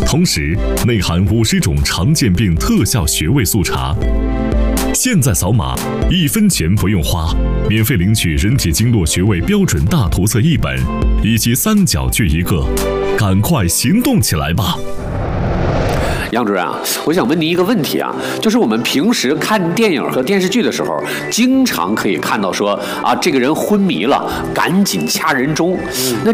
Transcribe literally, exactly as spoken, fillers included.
同时内含五十种常见病特效穴位速查。现在扫码，一分钱不用花，免费领取人体经络穴位标准大图册一本，以及三角锯一个，赶快行动起来吧！ 杨主任啊，我想问您一个问题啊，就是我们平时看电影和电视剧的时候，经常可以看到说啊，这个人昏迷了，赶紧掐人中。那